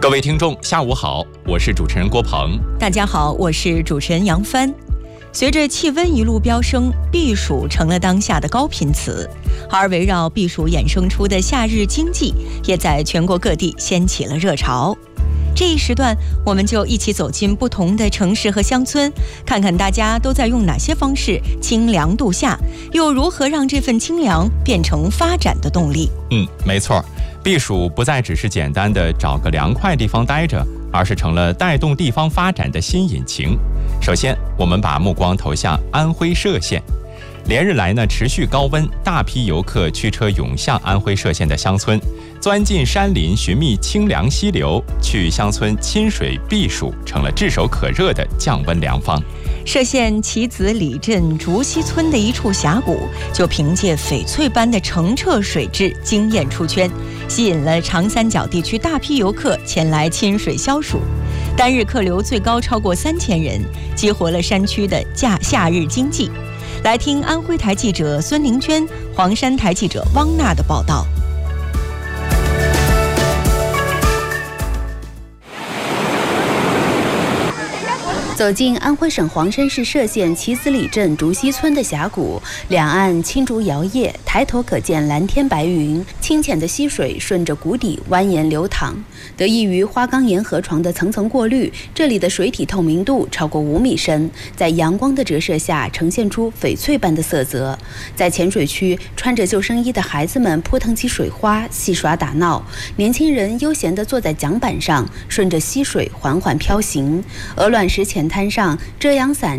各位听众，下午好，我是主持人郭鹏。 大家好，我是主持人杨帆。随着气温一路飙升，避暑成了当下的高频词，而围绕避暑衍生出的夏日经济，也在全国各地掀起了热潮。这一时段，我们就一起走进不同的城市和乡村，看看大家都在用哪些方式清凉度夏，又如何让这份清凉变成发展的动力。 没错，避暑不再只是简单的找个凉快地方待着，而是成了带动地方发展的新引擎。首先，我们把目光投向安徽歙县。连日来持续高温，大批游客驱车涌向安徽歙县的乡村，钻进山林寻觅清凉溪流，去乡村亲水避暑成了炙手可热的降温良方。 歙县棋子里镇竹溪村的一处峡谷，就凭借翡翠般的澄澈水质惊艳出圈，吸引了长三角地区大批游客前来亲水消暑。单日客流最高超过3000人，激活了山区的夏日经济。来听安徽台记者孙玲娟、黄山台记者汪娜的报道。 走进安徽省黄山市歙县棋子里镇竹溪村的峡谷，两岸青竹摇曳，抬头可见蓝天白云，清浅的溪水顺着谷底蜿蜒流淌。得益于花岗岩河床的层层过滤，这里的水体透明度超过5米深，在阳光的折射下呈现出翡翠般的色泽。在浅水区，穿着救生衣的孩子们扑腾起水花，戏耍打闹；年轻人悠闲地坐在桨板上，顺着溪水缓缓飘行。鹅卵石浅滩上，遮阳伞